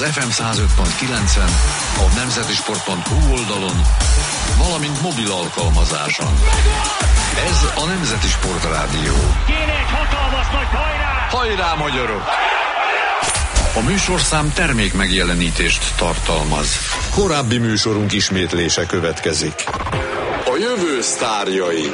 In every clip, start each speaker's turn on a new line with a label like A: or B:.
A: FM 105.9-en, a nemzetisport.hu oldalon, valamint mobil alkalmazáson. Ez a Nemzeti Sport Rádió.
B: Kéne egy hatalmas nagy hajrá!
A: Hajrá, magyarok! A műsorszám termék megjelenítést tartalmaz. Korábbi műsorunk ismétlése következik. A jövő sztárjai.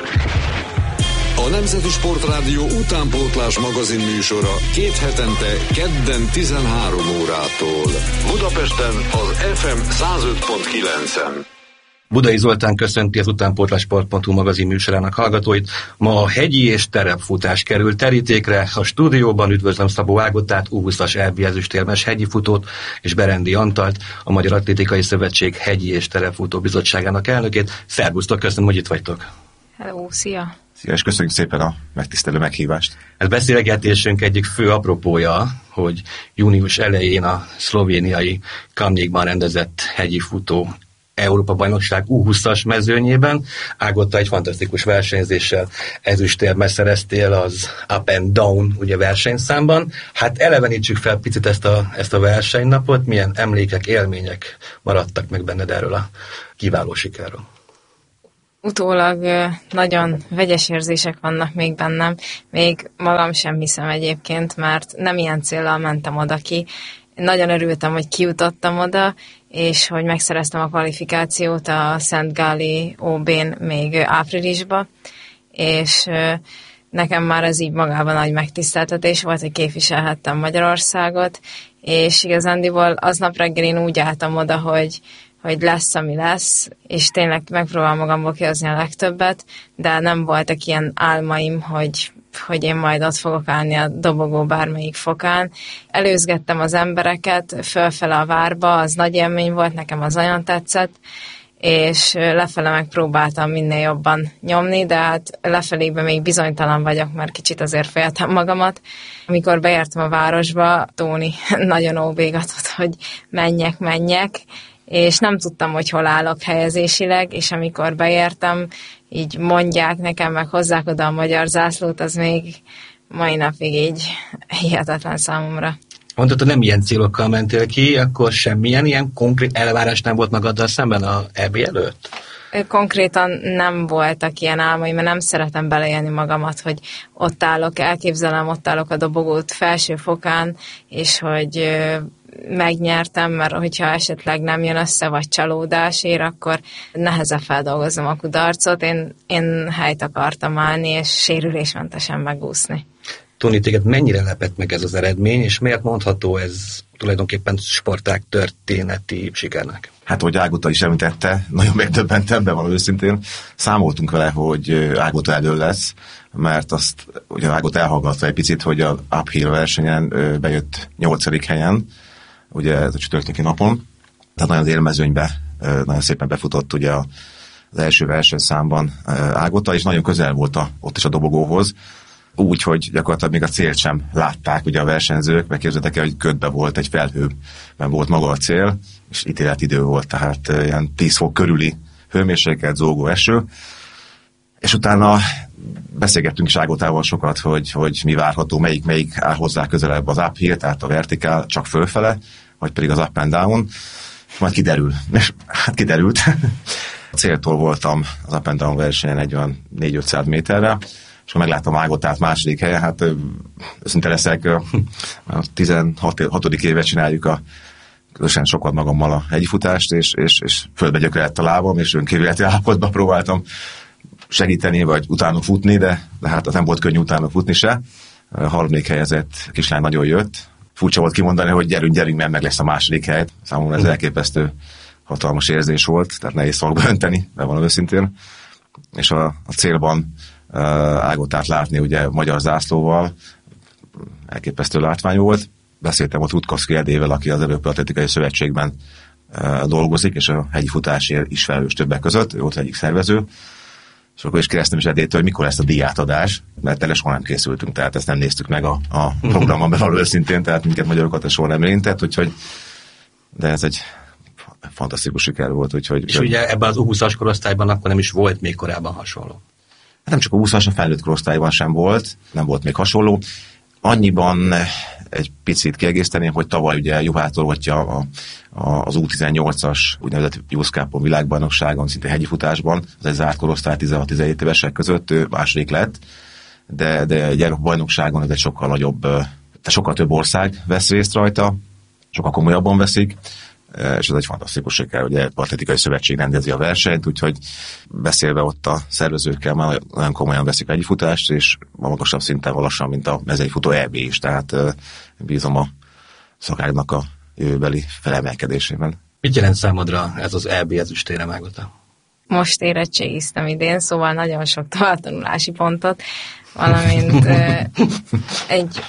A: A Nemzeti Sport Rádió utánpótlás magazin műsora 2 hetente, kedden 13 órától. Budapesten az FM 105.9-en.
C: Budai Zoltán köszönti az utánpótlásport.hu magazin műsorának hallgatóit. Ma a hegyi és terepfutás kerül terítékre. A stúdióban üdvözlöm Szabó Ágotát, U20-as EB ezüstérmes hegyi futót, és Berendi Antalt, a Magyar Atlétikai Szövetség hegyi és terepfutó bizottságának elnökét. Szervusztok, köszönöm, hogy itt vagytok.
D: Hello, szia!
E: Szia, és köszönjük szépen a megtisztelő meghívást.
C: Ez beszélgetésünk egyik fő apropója, hogy június elején a szlovéniai Kamnikban rendezett hegyi futó Európa-bajnokság U20-as mezőnyében. Ágotta egy fantasztikus versenyzéssel ezüstérmet szereztél az Up and Down ugye versenyszámban. Hát elevenítsük fel picit ezt a versenynapot, milyen emlékek, élmények maradtak meg benned erről a kiváló sikerről?
D: Utólag nagyon vegyes érzések vannak még bennem, még magam sem hiszem egyébként, mert nem ilyen céllal mentem oda ki. Nagyon örültem, hogy kijutottam oda, és hogy megszereztem a kvalifikációt a Szent Gáli OB-n még áprilisba, és nekem már ez így magában nagy megtiszteltetés volt, hogy képviselhettem Magyarországot, és igazándiból aznap reggel én úgy álltam oda, hogy lesz, ami lesz, és tényleg megpróbálom magamból kihozni a legtöbbet, de nem voltak ilyen álmaim, hogy én majd ott fogok állni a dobogó bármelyik fokán. Előzgettem az embereket fölfele a várba, az nagy élmény volt, nekem az nagyon tetszett, és lefele megpróbáltam minél jobban nyomni, de hát lefelébe még bizonytalan vagyok, mert kicsit azért féltem magamat. Amikor beértem a városba, Tóni nagyon óbégatott, hogy menjek, és nem tudtam, hogy hol állok helyezésileg, és amikor beértem, így mondják nekem, meg hozzák oda a magyar zászlót, az még mai napig így hihetetlen számomra.
C: Mondtad, hogy nem ilyen célokkal mentél ki, akkor semmilyen ilyen konkrét elvárás nem volt magaddal szemben a EB előtt?
D: Konkrétan nem voltak ilyen álmaim, mert nem szeretem beleélni magamat, hogy ott állok, elképzelem, ott állok a dobogót felső fokán, és hogy megnyertem, mert hogyha esetleg nem jön össze, vagy csalódás ér, akkor nehezebb feldolgozom a kudarcot. Én helyt akartam állni, és sérülésmentesen megúszni.
C: Tóni, téged mennyire lepett meg ez az eredmény, és miért mondható ez tulajdonképpen sportág történeti sikernek?
E: Hát, hogy Ágota is említette, nagyon megdöbbentem, be van őszintén. Számoltunk vele, hogy Ágota elő lesz, mert azt ugye Ágota elhallgatta egy picit, hogy a uphill versenyen bejött 8. helyen, ugye ez a csütörtöki napon. Tehát nagyon az élmezőnybe nagyon szépen befutott ugye az első versenyszámban Ágota, és nagyon közel volt ott is a dobogóhoz. Úgy, hogy gyakorlatilag még a célt sem látták ugye a versenyzők, meg képzeljétek el, hogy ködbe volt, egy felhőben volt maga a cél, és ítéletidő volt, tehát ilyen 10 fok körüli hőmérséklet, zúgó eső. És utána beszélgettünk is Ágotával sokat, hogy mi várható, melyik áll hozzá közelebb, az uphill, tehát a vertikál csak fölfele, vagy pedig az up and down, majd kiderül. És hát kiderült. A céltól voltam az up and down versenyen egy olyan 400-500 méterre, és akkor megláttam Ágotát második helyen, hát őszinte leszek, a 16. évet csináljuk közösen sokat magammal a hegyifutást, és földbe gyökerelt a lábam, és önkívületi állapotban próbáltam segíteni, vagy utána futni, de hát az nem volt könnyű utána futni se. A 3. helyezett kislány nagyon jött. Furcsa volt kimondani, hogy gyerünk, mert meg lesz a második hely. Számomra ez elképesztő hatalmas érzés volt, tehát nehéz szavakba önteni, de van őszintén. És a célban Ágotát látni ugye magyar zászlóval, elképesztő látvány volt. Beszéltem ott Rutkowski Edével, aki az Európai Atlétikai Szövetségben dolgozik, és a hegyi futásért is felelős többek között, ő volt egyik szervező. És akkor is kérdeztem is Edétől, hogy mikor lesz a díjátadás, mert erre soha nem készültünk, tehát ezt nem néztük meg a programon belül őszintén, tehát minket magyarokat ez soha nem érintett, úgyhogy de ez egy fantasztikus siker volt. Úgyhogy,
C: és ugye ebben az U20-as korosztályban akkor nem is volt még korábban hasonló.
E: Hát nem csak a 20-as, a felnőtt korosztályban sem volt, nem volt még hasonló. Annyiban egy picit kiegészteném, hogy tavaly ugye Juhásztól Ottya az U18-as úgynevezett Youth Cup-on világbajnokságon, szinte hegyi futásban, az egy zárt korosztály 16-17 évesek között ő második lett, de egy Európa bajnokságon ez egy sokkal nagyobb, sokkal több ország vesz részt rajta, sokkal komolyabban veszik, és ez egy fantasztikus siker, ugye Atlétikai Szövetség rendezi a versenyt, úgyhogy beszélve ott a szervezőkkel már nagyon komolyan veszik egy futást, és a magasabb szinten lassan, mint a mezei futó EB is, tehát bízom a szakágnak a jövőbeli felemelkedésében.
C: Mit jelent számodra ez az EB ezüstérem, Ágota?
D: Most érettségiztem idén, szóval nagyon sok továbbtanulási pontot, valamint egy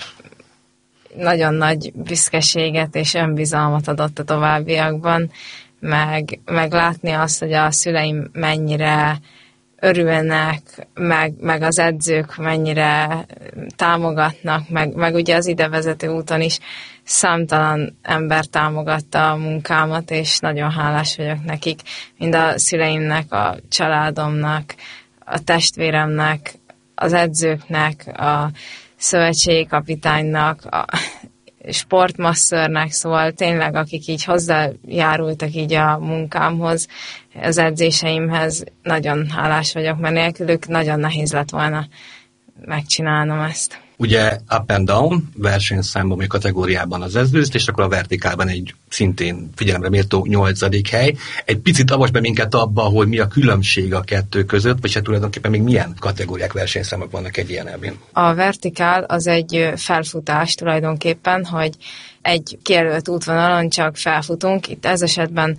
D: nagyon nagy büszkeséget és önbizalmat adott a továbbiakban, meg látni azt, hogy a szüleim mennyire örülnek, meg az edzők mennyire támogatnak, meg ugye az idevezető úton is számtalan ember támogatta a munkámat, és nagyon hálás vagyok nekik, mind a szüleimnek, a családomnak, a testvéremnek, az edzőknek, a szövetségi kapitánynak, a sportmasszörnek, szóval tényleg, akik így hozzájárultak így a munkámhoz, az edzéseimhez, nagyon hálás vagyok, mert nélkülük nagyon nehéz lett volna megcsinálnom ezt.
C: Ugye up and down versenyszámban, kategóriában az ezüst, és akkor a vertikálban egy szintén figyelemre méltó 8. hely. Egy picit avasd be minket abba, hogy mi a különbség a kettő között, vagy hát tulajdonképpen még milyen kategóriák, versenyszámok vannak egy ilyen elvén.
D: A vertikál az egy felfutás tulajdonképpen, hogy egy kijelölt útvonalon csak felfutunk. Itt ez esetben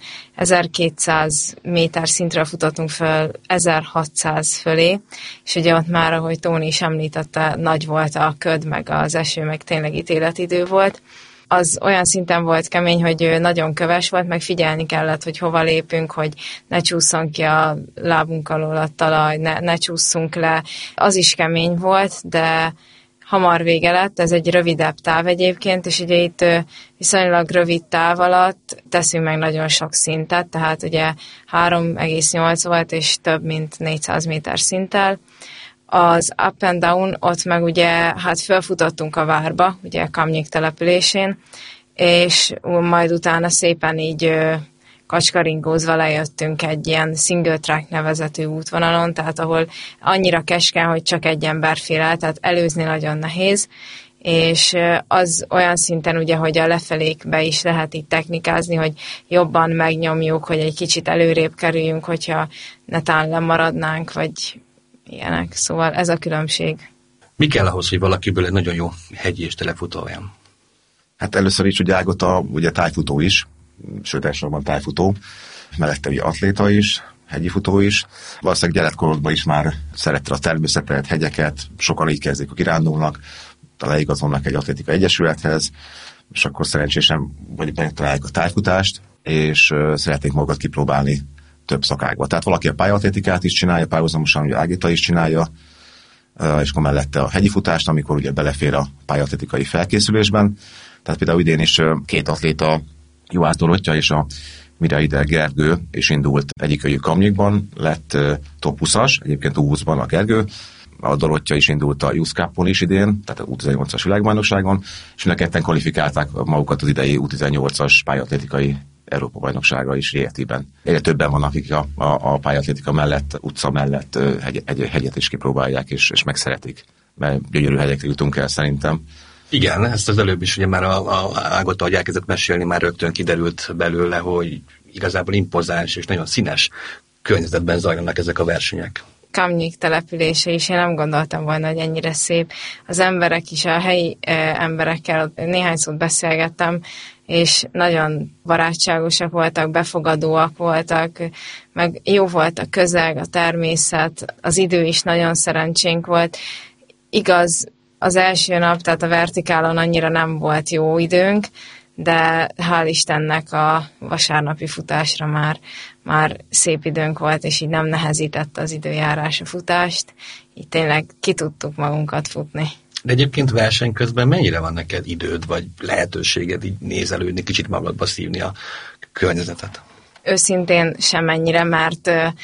D: 1200 méter szintről futottunk föl 1600 fölé, és ugye ott már, ahogy Tóni is említette, nagy volt a köd, meg az eső, meg tényleg ítéletidő volt. Az olyan szinten volt kemény, hogy nagyon köves volt, meg figyelni kellett, hogy hova lépünk, hogy ne csúszson ki a lábunk alól a talaj, ne csúszunk le. Az is kemény volt, de hamar vége lett, ez egy rövidebb táv egyébként, és ugye itt viszonylag rövid táv alatt teszünk meg nagyon sok szintet, tehát ugye 3,8 volt, és több mint 400 méter szinttel. Az up and down, ott meg ugye hát fölfutottunk a várba, ugye Kamnyik településén, és majd utána szépen így kacskaringózva lejöttünk egy ilyen single track nevezetű útvonalon, tehát ahol annyira keskeny, hogy csak egy ember fél el, tehát előzni nagyon nehéz, és az olyan szinten ugye, hogy a lefelékbe is lehet itt technikázni, hogy jobban megnyomjuk, hogy egy kicsit előrébb kerüljünk, hogyha netán lemaradnánk, vagy ilyenek. Szóval ez a különbség.
C: Mi kell ahhoz, hogy valakiből egy nagyon jó hegyi és telefutó olyan?
E: Hát először is ugye Ágota ugye tájfutó is, sőt elsősorban tájfutó, mellette ugye atléta is, hegyi futó is. Valószínűleg gyerekkorodban is már szerette a természetet, hegyeket, sokan így kezdik, hogy kirándulnak, leigazolnak egy atlétika egyesülethez, és akkor szerencsésen vagy megtalálják a tájfutást, és szeretnék magukat kipróbálni több szakágba. Tehát valaki a pályaatlétikát is csinálja, párhuzamosan ugye Ágita is csinálja, és akkor mellette a hegyi futást, amikor ugye belefér a pályaatlétikai felkészülésben. Tehát például idén is 2 atléta, Juhásztól Ottya és a Miraider Gergő is indult egyikőjük Kamnyikban, lett top 20-as, egyébként U20-ban a Gergő, a Dorottya is indult a Youth Cup-on is idén, tehát a U18-as világbajnokságon, és mind a ketten kvalifikálták magukat az idei U18-as pályaatlétikai Európa-bajnokságra is Rietiben. Egyre többen vannak, akik a pályaatlétika mellett, utca mellett hegyet is kipróbálják, és megszeretik, mert gyönyörű hegyekre jutunk el szerintem.
C: Igen, ezt az előbb is ugye már a Ágota, hogy elkezdett mesélni, már rögtön kiderült belőle, hogy igazából impozáns és nagyon színes környezetben zajlanak ezek a versenyek.
D: Kamnyik települése is, én nem gondoltam volna, hogy ennyire szép. Az emberek is, a helyi emberekkel néhány szót beszélgettem, és nagyon barátságosak voltak, befogadóak voltak, meg jó volt a közeg, a természet, az idő is nagyon szerencsénk volt. Igaz, az első nap, tehát a vertikálon annyira nem volt jó időnk, de hál' Istennek a vasárnapi futásra már szép időnk volt, és így nem nehezített az időjárás a futást, így tényleg ki tudtuk magunkat futni.
C: De egyébként verseny közben mennyire van neked időd, vagy lehetőséged így nézelődni, kicsit magadba szívni a környezetet?
D: Őszintén semennyire, mert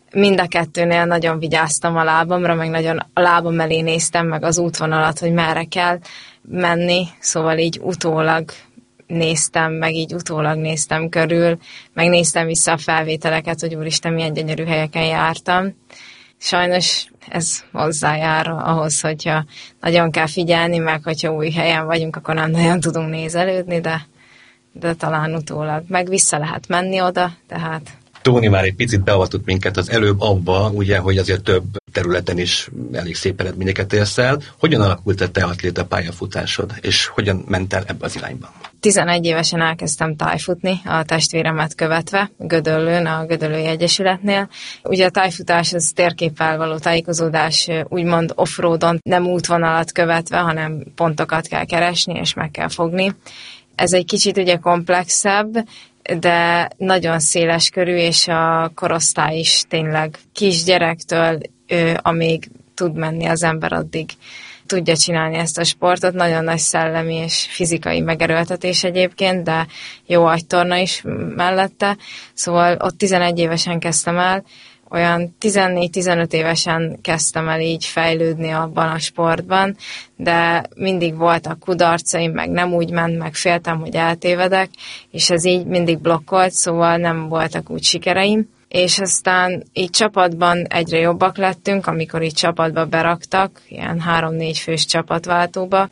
D: Mind a kettőnél nagyon vigyáztam a lábamra, meg nagyon a lábam elé néztem, meg az útvonalat, hogy merre kell menni, szóval így utólag néztem, meg így utólag néztem körül, meg néztem vissza a felvételeket, hogy úristen, milyen gyönyörű helyeken jártam. Sajnos ez hozzájár ahhoz, hogyha nagyon kell figyelni, meg hogyha új helyen vagyunk, akkor nem nagyon tudunk nézelődni, de talán utólag meg vissza lehet menni oda, tehát...
C: Tóni már egy picit beavatott minket az előbb abba, ugye, hogy azért több területen is elég szép eredményeket érsz el. Hogyan alakult a te atléta pályafutásod, és hogyan ment el ebbe az irányba?
D: 11 évesen elkezdtem tájfutni, a testvéremet követve, Gödöllőn, a Gödöllői Egyesületnél. Ugye a tájfutás az térképpel való tájékozódás, úgymond off-roadon, nem útvonalat követve, hanem pontokat kell keresni, és meg kell fogni. Ez egy kicsit ugye komplexebb, de nagyon széles körű, és a korosztály is tényleg kisgyerektől, amíg tud menni az ember, addig tudja csinálni ezt a sportot. Nagyon nagy szellemi és fizikai megerőltetés egyébként, de jó agytorna is mellette. Szóval ott 11 évesen kezdtem el, olyan 14-15 évesen kezdtem el így fejlődni abban a sportban, de mindig voltak kudarcaim, meg nem úgy ment, meg féltem, hogy eltévedek, és ez így mindig blokkolt, szóval nem voltak úgy sikereim. És aztán így csapatban egyre jobbak lettünk, amikor így csapatba beraktak, ilyen 3-4 fős csapatváltóba,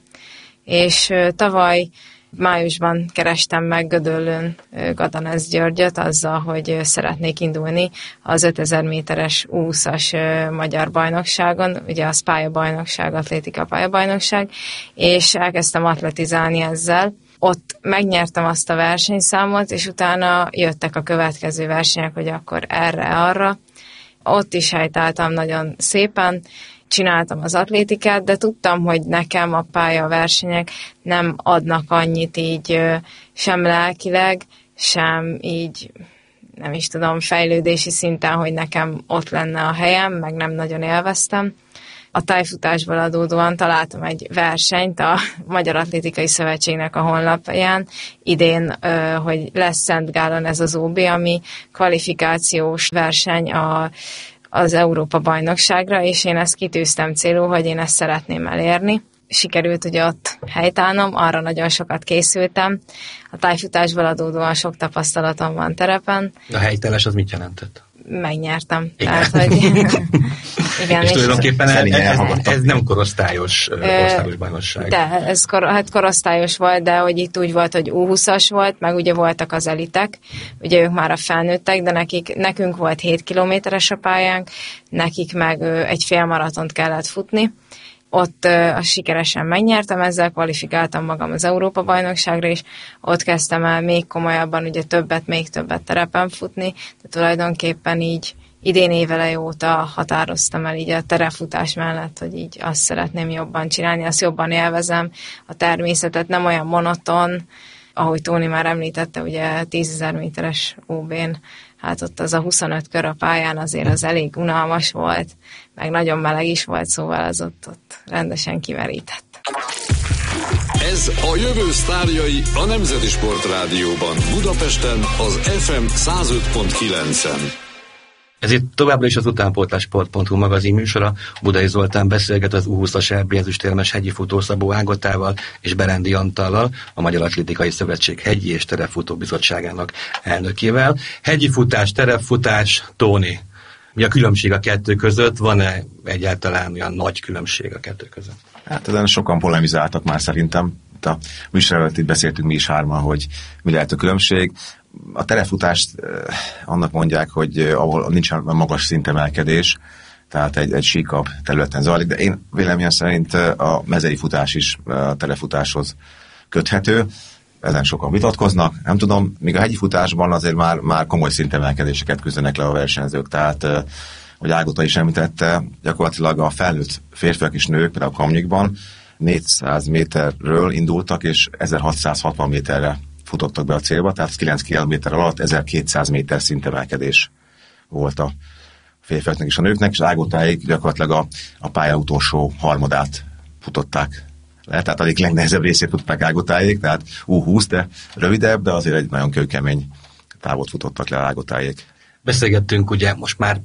D: és tavaly májusban kerestem meg Gödöllőn Gadanesz Györgyöt azzal, hogy szeretnék indulni az 5000 méteres U20-as magyar bajnokságon, ugye az pályabajnokság, atlétika pályabajnokság, és elkezdtem atletizálni ezzel. Ott megnyertem azt a versenyszámot, és utána jöttek a következő versenyek, hogy akkor erre-arra. Ott is helytáltam nagyon szépen, csináltam az atlétikát, de tudtam, hogy nekem a pályaversenyek nem adnak annyit így sem lelkileg, sem így, nem is tudom, fejlődési szinten, hogy nekem ott lenne a helyem, meg nem nagyon élveztem. A tájfutásból adódóan találtam egy versenyt a Magyar Atlétikai Szövetségnek a honlapján idén, hogy lesz Szentgálon ez az OB, ami kvalifikációs verseny az Európa-bajnokságra, és én ezt kitűztem célul, hogy én ezt szeretném elérni. Sikerült ugye ott helytállnom, arra nagyon sokat készültem. A tájfutásból adódóan sok tapasztalatom van terepen.
C: A helytállás az mit jelentett?
D: Megnyertem.
C: Igen.
D: Tehát, hogy igen,
C: és tulajdonképpen ez nem korosztályos országos bajnokság.
D: De ez korosztályos volt, de hogy itt úgy volt, hogy U20-as volt, meg ugye voltak az elitek, ugye ők már a felnőttek, de nekünk volt 7 kilométeres a pályánk, nekik meg egy félmaratont kellett futni. Ott sikeresen megnyertem, ezzel kvalifikáltam magam az Európa-bajnokságra, és ott kezdtem el még komolyabban, ugye még többet terepen futni, de tulajdonképpen így idén éveleje óta határoztam el így a terepfutás mellett, hogy így azt szeretném jobban csinálni, azt jobban élvezem, a természetet, nem olyan monoton, ahogy Tóni már említette, ugye 10 000 méteres OB-n, hát ott az a 25 kör a pályán azért az elég unalmas volt, meg nagyon meleg is volt, szóval az ott rendesen kimerített.
A: Ez a jövő sztárjai a Nemzeti Sportrádióban, Budapesten az FM 105.9-en.
C: Ez itt továbbra is az utánpótlás.hu magazin műsora. Budai Zoltán beszélget az U20-as EB ezüstérmes hegyi futó Szabó Ágotával és Berendi Antallal, a Magyar Atlétikai Szövetség hegyi és terepfutó bizottságának elnökével. Hegyi futás, terepfutás, Tóni. Mi a különbség a kettő között? Van-e egyáltalán olyan nagy különbség a kettő között?
E: Hát ezen sokan polemizáltak már szerintem. A műsor előtt itt beszéltünk mi is hárman, hogy mi lehet a különbség. A terepfutást annak mondják, hogy ahol nincsen magas szintemelkedés, tehát egy síkabb területen zajlik, de én véleményem szerint a mezei futás is a terepfutáshoz köthető. Ezen sokan vitatkoznak, nem tudom, míg a hegyi futásban azért már komoly szintemelkedéseket küzdenek le a versenyzők, tehát hogy Ágota is említette, gyakorlatilag a felnőtt férfiak és nők, például a Kamnyikban 400 méterről indultak, és 1660 méterre futottak be a célba, tehát 9 km alatt 1200 méter szintemelkedés volt a férfiaknak és a nőknek, és Ágotáig gyakorlatilag a pálya utolsó harmadát futották le, tehát alig legnehezebb részét futották Ágotáig, tehát U20, de rövidebb, de azért egy nagyon kőkemény távot futottak le Ágotáig.
C: Beszélgettünk ugye most már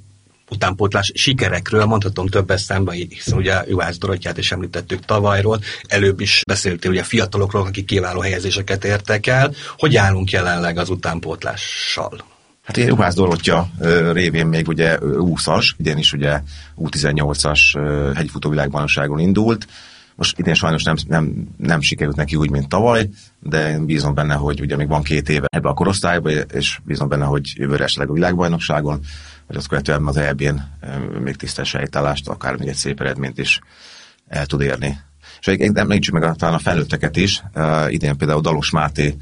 C: utánpótlás sikerekről mondhatom többes számban, hiszen ugye Juhász Dorottyát is említettük tavalyról, előbb is beszéltél ugye fiatalokról, akik kiváló helyezéseket értek el. Hogy állunk jelenleg az utánpótlással?
E: Hát ugye Juhász Dorottya révén még ugye 20-as, idén is ugye U18-as hegyfutó világbajnokságon indult. Most idén sajnos nem sikerült neki úgy, mint tavaly, de én bízom benne, hogy ugye még van 2 éve ebbe a korosztályba, és bízom benne, hogy jövőre esetleg a világbajnokságon, vagy azt követően az EB-n még tisztes helytállást, akár még egy szép eredményt is el tud érni. És említsük meg talán a felnőtteket is. Idén például Dalos Máté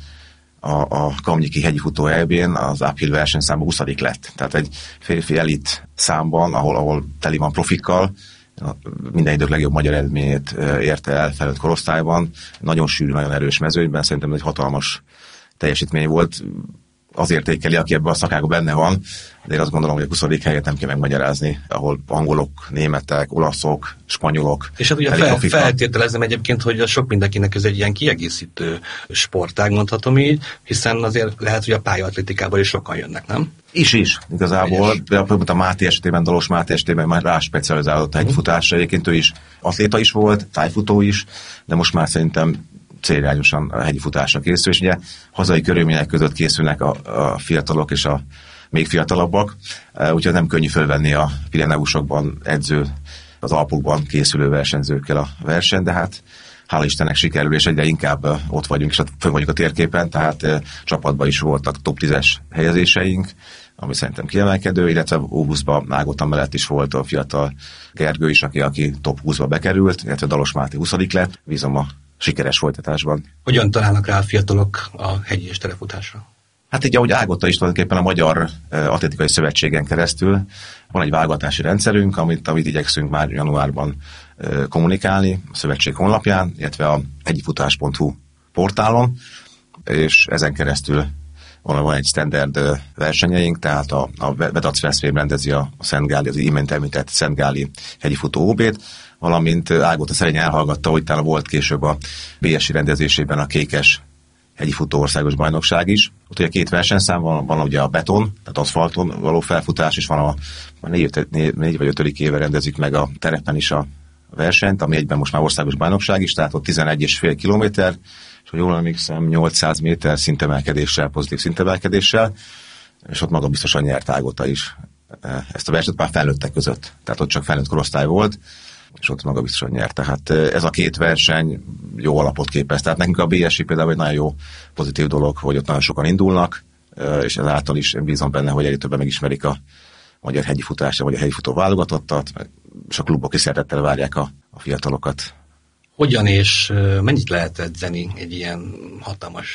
E: a Kamnyiki hegyifutó EB-n az uphill versenyszámban 20. lett. Tehát egy férfi elit számban, ahol teli van profikkal, minden idők legjobb magyar eredményét érte el felnőtt korosztályban. Nagyon sűrű, nagyon erős mezőnyben, szerintem egy hatalmas teljesítmény volt. Az értékeli, aki ebben a szakágban benne van, de én azt gondolom, hogy a 20. helyet nem kell megmagyarázni, ahol angolok, németek, olaszok, spanyolok.
C: És hát ugye feltételezem egyébként, hogy sok mindenkinek ez egy ilyen kiegészítő sportág, mondhatom így, hiszen azért lehet, hogy a pályaatlétikából is sokan jönnek, nem? Is. Igazából, például a Máté esetében, Dalos Máté esetében már rá specializálódott a hegyfutásra, egyébként ő is atléta is volt, tájfutó is, de most már szerintem célirányosan a hegyi futásra készül, és ugye hazai körülmények között készülnek a fiatalok és a még fiatalabbak, úgyhogy nem könnyű fölvenni a Pireneusokban edző, az Alpokban készülő versenyzőkkel a verseny, de hát hála Istennek sikerül, és egyre inkább ott vagyunk, és fönn vagyunk a térképen, tehát csapatban is voltak top 10-es helyezéseink, ami szerintem kiemelkedő, illetve augusztusban Ágota mellett is volt a fiatal Gergő is, aki top 20-ba bekerült, illetve Dalos Máté 20. lett, bízom a sikeres folytatásban. Hogyan találnak rá a fiatalok a hegyi és terefutásra?
E: Hát így, ahogy Ágota is tulajdonképpen a Magyar Atlétikai Szövetségen keresztül van egy válogatási rendszerünk, amit igyekszünk már januárban kommunikálni a szövetség honlapján, illetve a hegyifutás.hu portálon, és ezen keresztül van egy standard versenyeink, tehát a Vedac Veszprém rendezi a Szentgáli, az imént említett Szentgáli hegyifutó OB-t, valamint Ágota szerény elhallgatta, hogy talán volt később a BSI rendezésében a Kékes hegyifutó országos bajnokság is. Ott ugye 2 versenyszám van ugye a beton, tehát aszfalton való felfutás, és van a 4 vagy 5. éve rendezik meg a terepen is a versenyt, ami egyben most már országos bajnokság is, tehát ott 11,5 kilométer, és hogy jól emlékszem, 800 méter szintemelkedéssel, pozitív szintemelkedéssel, és ott maga biztosan nyert Ágota is ezt a versenyt, már felnőttek között, tehát ott csak felnőtt korosztály volt, és ott maga biztosan nyert. Tehát ez a 2 verseny jó alapot képez. Tehát nekünk a BSI például egy nagyon jó pozitív dolog, hogy ott nagyon sokan indulnak, és ezáltal is bízom benne, hogy egyre többen megismerik a magyar hegyi futásra, vagy a hegyi futó válogatottat, és a klubok is szeretettel várják a fiatalokat.
C: Hogyan és mennyit lehet edzeni egy ilyen hatalmas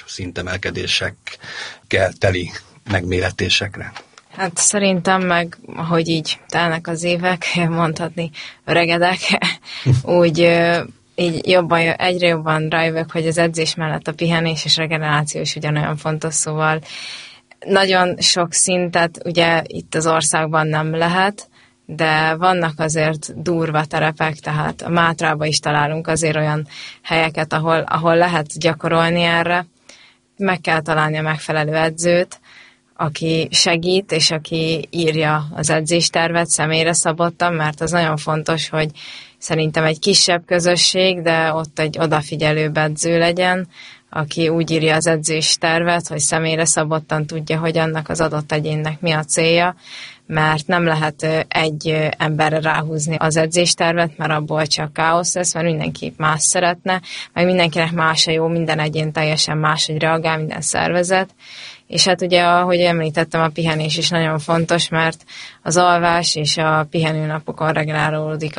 C: szintemelkedésekkel teli megméretésekre?
D: Hát szerintem meg, ahogy így telnek az évek, mondhatni öregedek, úgy így egyre jobban rájövök, hogy az edzés mellett a pihenés és regeneráció is ugyanolyan fontos, szóval nagyon sok szintet ugye itt az országban nem lehet, de vannak azért durva terepek, tehát a Mátrában is találunk azért olyan helyeket, ahol lehet gyakorolni erre. Meg kell találni a megfelelő edzőt, aki segít, és aki írja az edzéstervet személyre szabottan, mert az nagyon fontos, hogy szerintem egy kisebb közösség, de ott egy odafigyelőbb edző legyen, aki úgy írja az edzéstervet, hogy személyre szabottan tudja, hogy annak az adott egyénnek mi a célja, mert nem lehet egy emberre ráhúzni az edzéstervet, mert abból csak káosz lesz, mert mindenki más szeretne, meg mindenkinek más a jó, minden egyén teljesen máshogy reagál, minden szervezet. És hát ugye, ahogy említettem, a pihenés is nagyon fontos, mert az alvás és a pihenőnapokon regenerálódik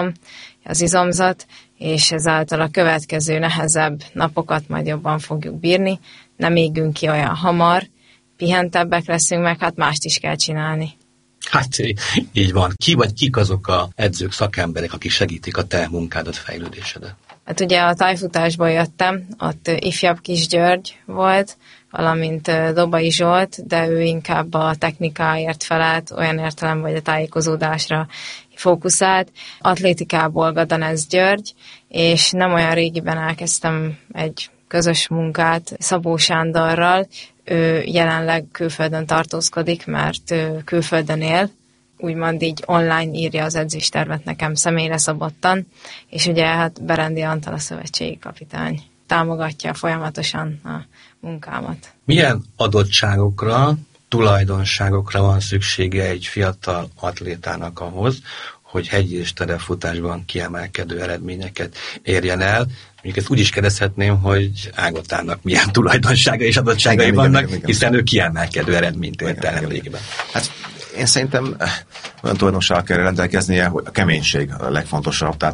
D: az izomzat, és ezáltal a következő nehezebb napokat majd jobban fogjuk bírni, nem égünk ki olyan hamar, pihentebbek leszünk, meg hát mást is kell csinálni.
C: Hát így van. Ki vagy kik azok a edzők, szakemberek, akik segítik a te munkádat, fejlődésedet?
D: Hát ugye a tájfutásból jöttem, ott ifjabb Kis György volt, valamint Dobai Zsolt, de ő inkább a technikáért felelt, olyan értelemben, hogy a tájékozódásra fókuszált. Atlétikából Gadanez György, és nem olyan régiben elkezdtem egy közös munkát Szabó Sándorral. Ő jelenleg külföldön tartózkodik, mert külföldön él, úgymond így online írja az edzéstervet nekem személyre szabottan, és ugye hát Berendi Antal a szövetségi kapitány támogatja folyamatosan a munkámat.
C: Milyen adottságokra, tulajdonságokra van szüksége egy fiatal atlétának ahhoz, hogy hegyi és terepfutásban kiemelkedő eredményeket érjen el? Mondjuk ezt úgy is kérdezhetném, hogy Ágotának milyen tulajdonságai és adottságai vannak, igen. Hiszen ő kiemelkedő eredményt ért el nemrégiben.
E: Hát én szerintem olyan tulajdonsággal kell rendelkeznie, hogy a keménység a legfontosabb, tehát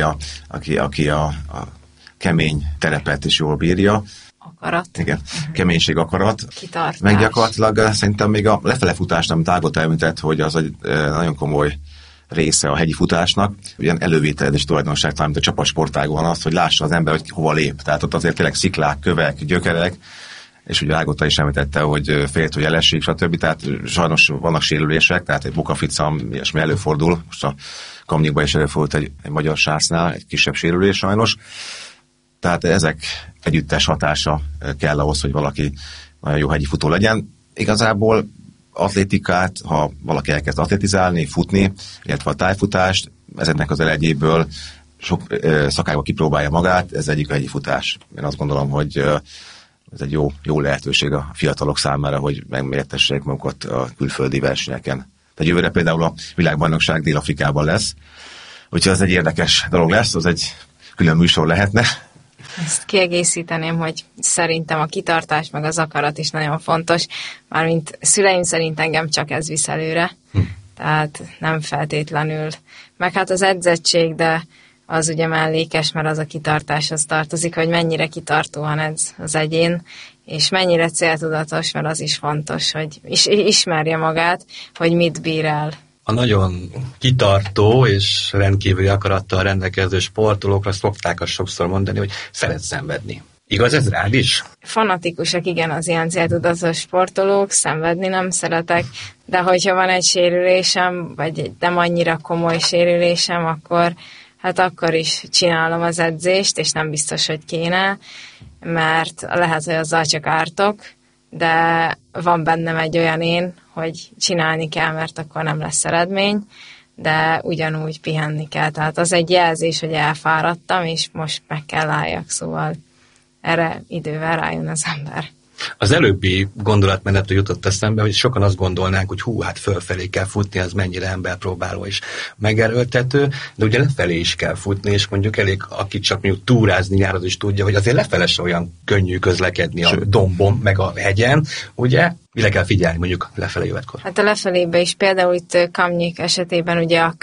E: aki a kemény terepet is jól bírja.
D: Akarat.
E: Igen, keménység, akarat.
D: Kitartás.
E: Meg gyakorlatilag szerintem még a lefele futás, amit Ágot elmített, hogy az egy nagyon komoly része a hegyi futásnak, ugyan elővételezés tulajdonság, talán, mint a csapatsportágon az, hogy lássa az ember, hogy hova lép. Tehát ott azért tényleg sziklák, kövek, gyökerek, és ugye Ágota is említette, hogy félt, hogy elesik, stb. Tehát sajnos vannak sérülések, tehát egy bukaficam, ilyesmi előfordul. Most a Kamnyikban is előfordult egy magyar sásznál, egy kisebb sérülés sajnos. Tehát ezek együttes hatása kell ahhoz, hogy valaki nagyon jó hegyi futó legyen. Igazából atlétikát, ha valaki elkezd atletizálni, futni, illetve a tájfutást, ezeknek az elegyéből sok szakákban kipróbálja magát, ez egyik a hegyi futás. Én azt gondolom, hogy ez egy jó lehetőség a fiatalok számára, hogy megmértessék magukat a külföldi versenyeken. Tehát jövőre például a világbajnokság Dél-Afrikában lesz, úgyhogy az egy érdekes dolog lesz, az egy külön műsor lehetne.
D: Ezt kiegészíteném, hogy szerintem a kitartás meg az akarat is nagyon fontos, mármint szüleim szerint engem csak ez visz előre, tehát nem feltétlenül. Meg hát az edzettség, de az ugye mellékes, mert az a kitartáshoz tartozik, hogy mennyire kitartóan edz az egyén, és mennyire céltudatos, mert az is fontos, hogy ismerje magát, hogy mit bír el.
C: A nagyon kitartó és rendkívüli akarattal rendelkező sportolókra szokták azt sokszor mondani, hogy szeret szenvedni. Igaz ez rád is?
D: Fanatikusak, igen, az ilyen céltudatos sportolók, szenvedni nem szeretek, de hogyha van egy sérülésem, vagy egy nem annyira komoly sérülésem, akkor is csinálom az edzést, és nem biztos, hogy kéne, mert lehet, hogy azzal csak ártok, de van bennem egy olyan én, hogy csinálni kell, mert akkor nem lesz eredmény, de ugyanúgy pihenni kell. Tehát az egy jelzés, hogy elfáradtam, és most meg kell álljak, szóval erre idővel rájön az ember.
C: Az előbbi gondolatmenetről jutott eszembe, hogy sokan azt gondolnánk, hogy hát fölfelé kell futni, az mennyire emberpróbáló és megerőltető, de ugye lefelé is kell futni, és mondjuk elég, aki csak mondjuk túrázni jár, az is tudja, hogy azért lefele se olyan könnyű közlekedni a dombon, meg a hegyen, ugye? Mire kell figyelni mondjuk lefelé jövetkor? Hát
D: a lefelébe is például itt Kamnyik esetében ugye a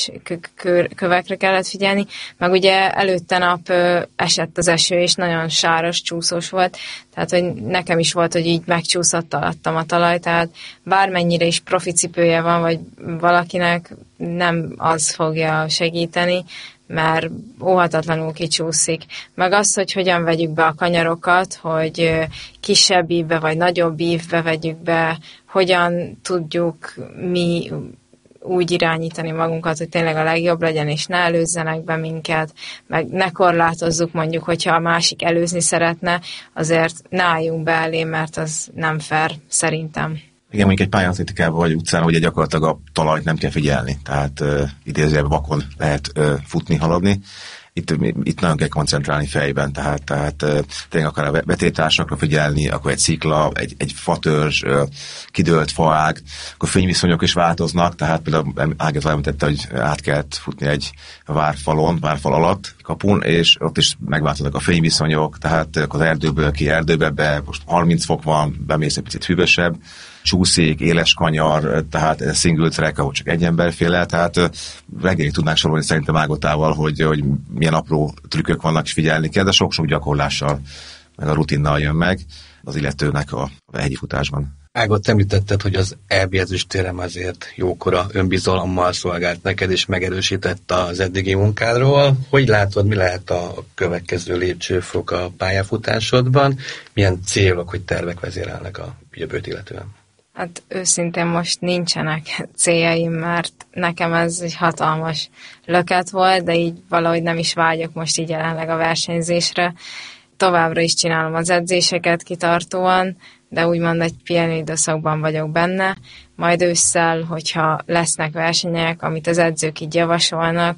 D: kövekre kellett figyelni, meg ugye előtte nap esett az eső, és nagyon sáros, csúszós volt, tehát hogy nekem is volt, hogy így megcsúszott alattam a talaj, tehát bármennyire is profi cipője van, vagy valakinek nem az fogja segíteni, mert óhatatlanul kicsúszik. Meg az, hogy hogyan vegyük be a kanyarokat, hogy kisebb ívbe vagy nagyobb ívbe vegyük be, hogyan tudjuk mi úgy irányítani magunkat, hogy tényleg a legjobb legyen, és ne előzzenek be minket, meg ne korlátozzuk mondjuk, hogyha a másik előzni szeretne, azért ne álljunk be elé, mert az nem fair szerintem.
E: Igen, mondjuk egy pályatlétikában vagy utcán, ugye gyakorlatilag a talajt nem kell figyelni, tehát idézőjelben vakon lehet futni, haladni. Itt nagyon kell koncentrálni fejben, tehát tényleg akár a vetétársakra figyelni, akkor egy szikla, egy fatörzs, kidőlt faág, akkor fényviszonyok is változnak, tehát például Ágata említette, hogy át kellett futni egy várfal alatt, kapun, és ott is megváltoznak a fényviszonyok, tehát az erdőből ki erdőbe be, most 30 fok van, bemész egy picit hűvösebb, csúszék, éles kanyar, tehát single track, ahol csak egy ember fél el, tehát reggelig tudnánk sorolni szerintem Ágotával, hogy milyen apró trükkök vannak, és figyelni kell, de sok-sok gyakorlással, meg a rutinnal jön meg az illetőnek a hegyi futásban.
C: Ágot, említetted, hogy az EB ezüstérem azért jókora önbizalommal szolgált neked, és megerősített az eddigi munkádról. Hogy látod, mi lehet a következő lépcsőfok a pályafutásodban? Milyen célok, hogy tervek vezérelnek a jövőt illetően?
D: Hát őszintén most nincsenek céljaim, mert nekem ez egy hatalmas löket volt, de így valahogy nem is vágyok most így jelenleg a versenyzésre. Továbbra is csinálom az edzéseket kitartóan, de úgymond egy pihenő időszakban vagyok benne, majd ősszel, hogyha lesznek versenyek, amit az edzők így javasolnak,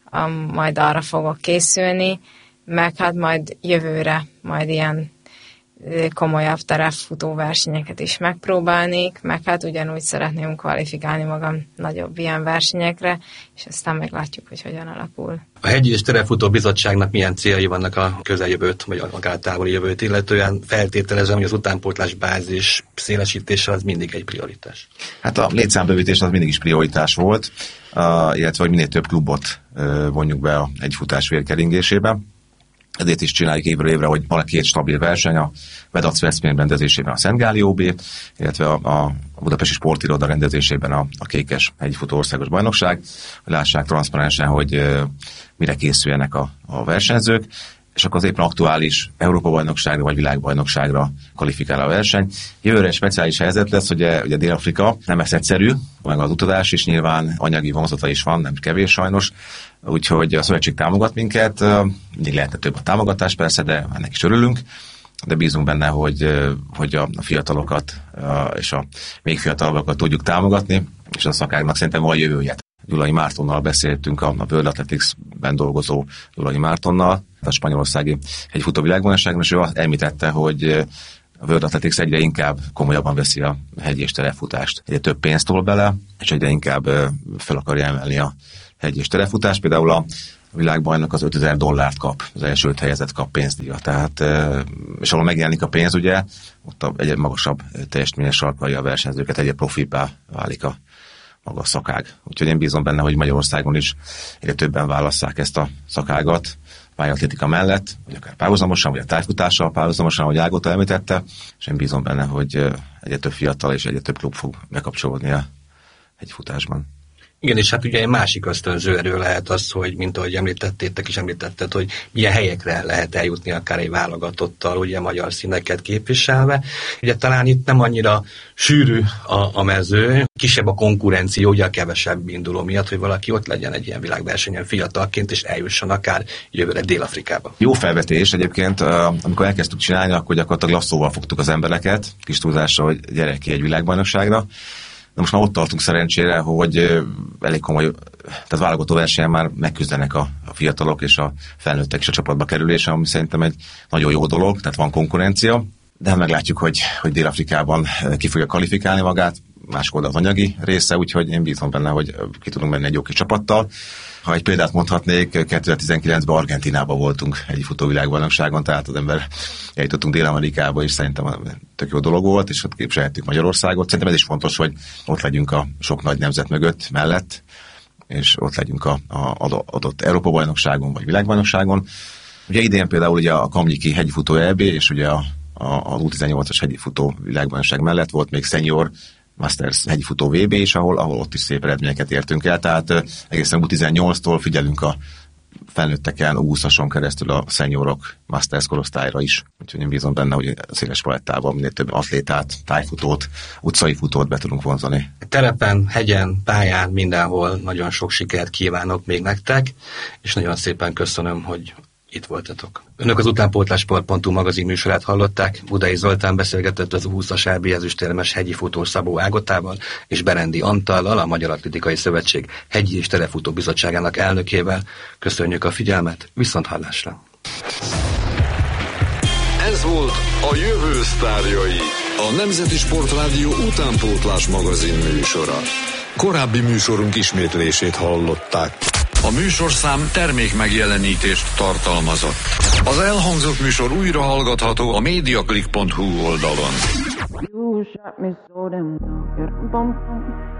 D: majd arra fogok készülni, meg hát majd jövőre majd ilyen komolyabb terepfutó versenyeket is megpróbálnék, meg hát ugyanúgy szeretném kvalifikálni magam nagyobb ilyen versenyekre, és aztán meglátjuk, hogy hogyan alakul.
C: A Hegyi és Terepfutó Bizottságnak milyen céljai vannak a közeljövőt, vagy akár a távoli jövőt illetően? Feltételezem, hogy az utánpótlás bázis szélesítése az mindig egy prioritás.
E: Hát a létszámbővítés az mindig is prioritás volt, illetve hogy minél több klubot vonjuk be a egyfutás vérkeringésébe. Ezért is csináljuk évről évre, hogy van 2 stabil verseny, a Vedac Veszprém rendezésében a Szent Gáli OB, illetve a Budapesti Sportiroda rendezésében a Kékes Hegyfutó Országos Bajnokság, hogy lássák transzparensen, hogy mire készüljenek a versenyzők, és akkor az éppen aktuális Európa-bajnokságra vagy világbajnokságra kvalifikál a verseny. Jövőre egy speciális helyzet lesz, hogy ugye Dél-Afrika nem ez egyszerű, meg az utazás is nyilván anyagi vonzata is van, nem kevés sajnos, úgyhogy a szövetség támogat minket, mindig lehetne több a támogatás persze, de ennek is örülünk, de bízunk benne, hogy a fiatalokat és a még fiatalabbakat tudjuk támogatni, és a szakágnak szerintem van jövője. Gyulai Mártonnal beszéltünk, a World Athletics-ben dolgozó Gyulai Mártonnal, a spanyolországi hegyfutó világbajnokságon, és ő említette, hogy a World Athletics egyre inkább komolyabban veszi a hegy és terepfutást. Egyre több pénzt tol bele, és egyre inkább fel akarja emelni a hegy és terepfutást. Például a világbajnok az $5000 kap, az első 5 helyezett kap pénzdíjat. Tehát, és ahol megjelenik a pénz, ugye, ott egyre magasabb teljesítményes sarkalja a versenyzőket, egyre profibbá válik a maga a szakág. Úgyhogy én bízom benne, hogy Magyarországon is egyre többen válasszák ezt a szakágat pályaatlétika mellett, vagy akár párhuzamosan, vagy a tájfutással párhuzamosan, ahogy Ágota említette, és én bízom benne, hogy egyre több fiatal és egyre több klub fog bekapcsolódni a hegyfutásban.
C: Igen, és hát ugye egy másik ösztönző erő lehet az, hogy mint ahogy említetted, hogy milyen helyekre lehet eljutni akár egy válogatottal, ugye magyar színeket képviselve. Ugye talán itt nem annyira sűrű a mező, kisebb a konkurencia, ugye a kevesebb induló miatt, hogy valaki ott legyen egy ilyen világversenyen fiatalként, és eljusson akár jövőre Dél-Afrikába. Jó
E: felvetés egyébként, amikor elkezdtük csinálni, akkor gyakorlatilag lasszóval fogtuk az embereket, kis túlzásra, hogy gyere ki egy világbajnokságra. De most már ott tartunk szerencsére, hogy elég komoly, tehát válogató versenyen már megküzdenek a fiatalok és a felnőttek is a csapatba kerülése, ami szerintem egy nagyon jó dolog, tehát van konkurencia, de meglátjuk, hogy Dél-Afrikában ki fogja kvalifikálni magát, máskor az anyagi része, úgyhogy én bízom benne, hogy ki tudunk menni egy jó kis csapattal. Ha egy példát mondhatnék, 2019-ben Argentínában voltunk egy futóvilágbajnokságon, tehát az ember eljutottunk Dél-Amerikába, és szerintem tök jó dolog volt, és ott képviselhettük Magyarországot. Szerintem ez is fontos, hogy ott legyünk a sok nagy nemzet mellett, és ott legyünk a adott Európa-bajnokságon, vagy világbajnokságon. Ugye idén például ugye a Kamnyiki hegyfutó EB, és ugye a U18-as hegyfutó világbajnokság mellett volt még senior Masters hegyfutó VB is, ahol ott is szép eredményeket értünk el, tehát egészen U18-tól figyelünk a felnőtteken, U20-ason keresztül a seniorok Masters korosztályra is. Úgyhogy én bízom benne, hogy a széles palettában minél több atlétát, tájfutót, utcai futót be tudunk vonzani. Terepen, hegyen, pályán, mindenhol nagyon sok sikert kívánok még nektek, és nagyon szépen köszönöm, hogy itt voltatok. Önök az utánpótlás.hu magazin műsorát hallották. Budai Zoltán beszélgetett az U20-as EB ezüstérmes hegyi futó Szabó Ágotával és Berendi Antallal, a Magyar Atlétikai Szövetség Hegyi és Terepfutó Bizottságának elnökével. Köszönjük a figyelmet, viszonthallásra!
A: Ez volt a Jövő sztárjai, a Nemzeti Sportrádió utánpótlás magazin műsora. Korábbi műsorunk ismétlését hallották. A műsorszám termékmegjelenítést tartalmazott. Az elhangzott műsor újra hallgatható a mediaclick.hu oldalon.